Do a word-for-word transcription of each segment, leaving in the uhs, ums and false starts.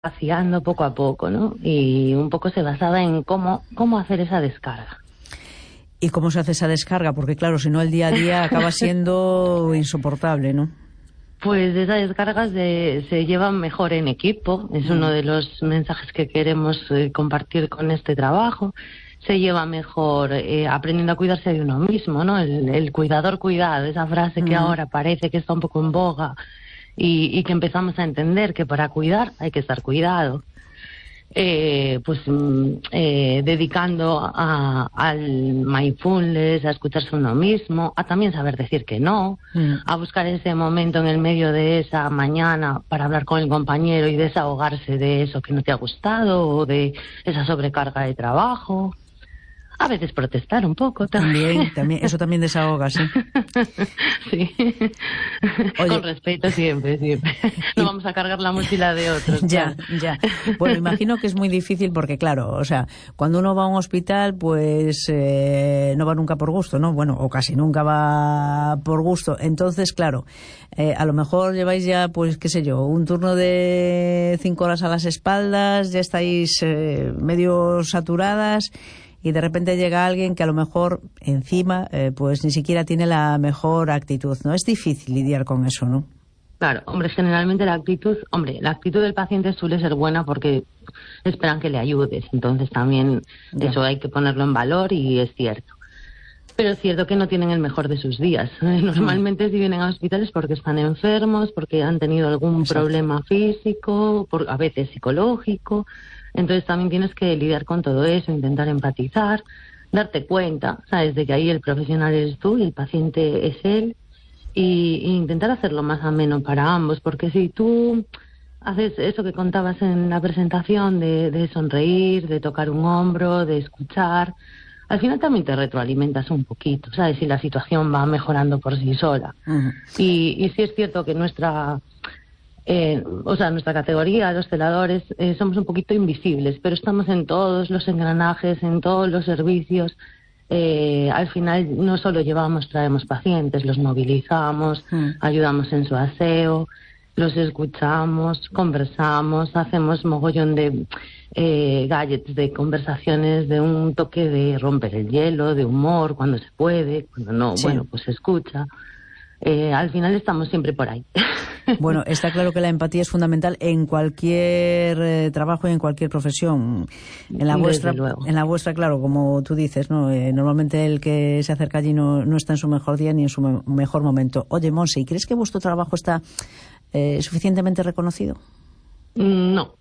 vaciando poco a poco, ¿no? Y un poco se basaba en cómo, cómo hacer esa descarga. ¿Y cómo se hace esa descarga? Porque claro, si no el día a día acaba siendo insoportable, ¿no? Pues esas descargas de, se llevan mejor en equipo, es uno de los mensajes que queremos eh, compartir con este trabajo. Se lleva mejor eh, aprendiendo a cuidarse de uno mismo, ¿no? El, el cuidador cuidado, esa frase que mm. ahora parece que está un poco en boga y, y que empezamos a entender que para cuidar hay que estar cuidado. Eh, pues eh, dedicando a, al mindfulness, a escucharse uno mismo, a también saber decir que no, mm. a buscar ese momento en el medio de esa mañana para hablar con el compañero y desahogarse de eso que no te ha gustado o de esa sobrecarga de trabajo. A veces protestar un poco también. También, también eso también desahoga, sí. Sí. Oye, con respeto siempre, siempre. No y... vamos a cargar la mochila de otros. Ya, claro. ya. Bueno, imagino que es muy difícil porque, claro, o sea, cuando uno va a un hospital, pues eh, no va nunca por gusto, ¿no? Bueno, o casi nunca va por gusto. Entonces, claro, eh, a lo mejor lleváis ya, pues, qué sé yo, un turno de cinco horas a las espaldas, ya estáis eh, medio saturadas. Y de repente llega alguien que a lo mejor encima eh, pues ni siquiera tiene la mejor actitud, ¿no? Es difícil lidiar con eso, ¿no? Claro, hombre, generalmente la actitud, hombre, la actitud del paciente suele ser buena porque esperan que le ayudes, entonces también ya. Eso hay que ponerlo en valor y es cierto. Pero es cierto que no tienen el mejor de sus días. Normalmente mm. si vienen a hospitales porque están enfermos, porque han tenido algún Exacto. problema físico, por, a veces psicológico. Entonces también tienes que lidiar con todo eso, intentar empatizar, darte cuenta, ¿sabes? De que ahí el profesional eres tú y el paciente es él y, y intentar hacerlo más ameno para ambos, porque si tú haces eso que contabas en la presentación de, de sonreír, de tocar un hombro, de escuchar, al final también te retroalimentas un poquito, ¿sabes? Si la situación va mejorando por sí sola. Uh-huh. Y, y sí es cierto que nuestra... Eh, o sea, nuestra categoría, los celadores, eh, somos un poquito invisibles, pero estamos en todos los engranajes, en todos los servicios. Eh, al final no solo llevamos, traemos pacientes, los movilizamos, mm. ayudamos en su aseo, los escuchamos, conversamos, hacemos mogollón de eh, gadgets, de conversaciones, de un toque de romper el hielo, de humor, cuando se puede, cuando no, sí. bueno, pues se escucha. Eh, al final estamos siempre por ahí. Bueno, está claro que la empatía es fundamental en cualquier eh, trabajo y en cualquier profesión. En la vuestra, en la vuestra, claro, como tú dices, ¿no? Eh, normalmente el que se acerca allí no, no está en su mejor día ni en su me- mejor momento. Oye, Monse, ¿y crees que vuestro trabajo está eh, suficientemente reconocido? No.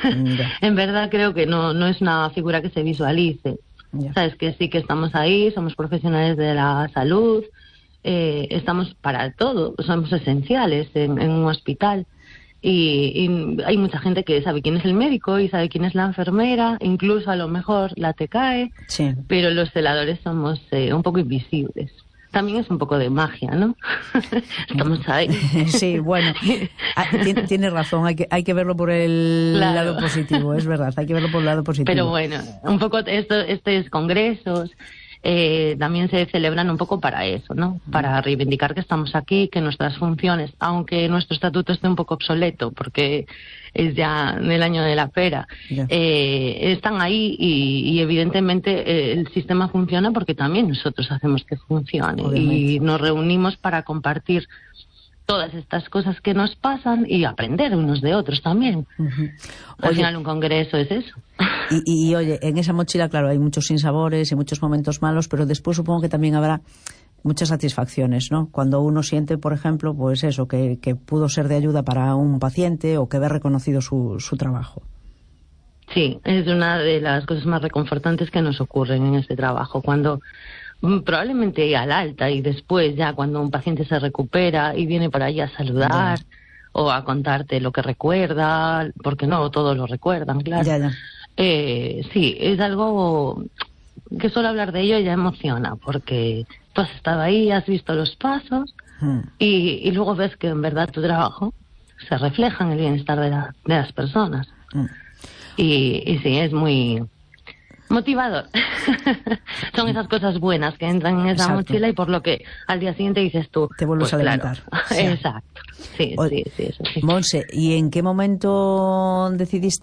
En verdad creo que no, no es una figura que se visualice. Ya. Sabes que sí que estamos ahí, somos profesionales de la salud. Eh, estamos para todo, somos esenciales en, en un hospital y, y hay mucha gente que sabe quién es el médico y sabe quién es la enfermera, incluso a lo mejor la te cae, sí. Pero los celadores somos eh, un poco invisibles. También es un poco de magia, ¿no? Estamos ahí. Sí, bueno, tienes razón, hay que, hay que verlo por el claro. lado positivo, es verdad, hay que verlo por el lado positivo. Pero bueno, un poco esto, estos congresos Eh, también se celebran un poco para eso, ¿no? Para reivindicar que estamos aquí, que nuestras funciones, aunque nuestro estatuto esté un poco obsoleto, porque es ya en el año de la pera, yeah. eh, están ahí y, y evidentemente eh, el sistema funciona porque también nosotros hacemos que funcione. Obviamente. Y nos reunimos para compartir todas estas cosas que nos pasan y aprender unos de otros también. Uh-huh. Al oye, final un congreso es eso. Y, y oye, en esa mochila, claro, hay muchos sinsabores y muchos momentos malos, pero después supongo que también habrá muchas satisfacciones, ¿no? Cuando uno siente, por ejemplo, pues eso, que, que pudo ser de ayuda para un paciente o que ve reconocido su, su trabajo. Sí, es una de las cosas más reconfortantes que nos ocurren en este trabajo, cuando probablemente al alta y después ya cuando un paciente se recupera y viene por ahí a saludar ya. O a contarte lo que recuerda, porque no todos lo recuerdan, claro. Ya, ya. Eh, sí, es algo que solo hablar de ello ya emociona, porque tú has estado ahí, has visto los pasos hmm. y, y luego ves que en verdad tu trabajo se refleja en el bienestar de, la, de las personas. Hmm. Y, y sí, es muy... Motivador. Son esas cosas buenas que entran en esa Exacto. mochila y por lo que al día siguiente dices tú... Te vuelves pues, a claro. levantar. Sí. Exacto. Sí, O- sí, sí, eso sí. Monse, ¿y en qué momento decidiste